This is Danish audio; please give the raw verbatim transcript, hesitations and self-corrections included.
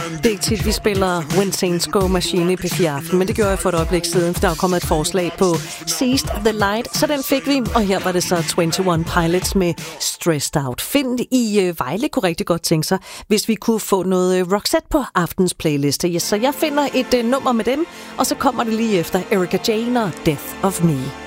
Det er ikke tit, vi spiller When Saints Go Machine i P fire Aften, men det gjorde jeg for et øjeblik siden, for der er kommet et forslag på Seized the Light, så den fik vi, og her var det så enogtyve Pilots med Stressed Out. Find i uh, Vejle kunne rigtig godt tænke sig, hvis vi kunne få noget uh, Roxette på aftens playliste. Yes, så jeg finder et uh, nummer med dem, og så kommer det lige efter Erika Jane og Death of Me.